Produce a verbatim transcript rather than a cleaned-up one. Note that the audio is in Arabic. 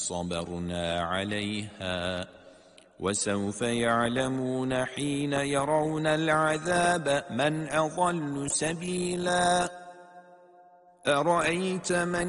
صبرنا عليها وسوف يعلمون حين يرون العذاب من أضل سبيلا أرأيت من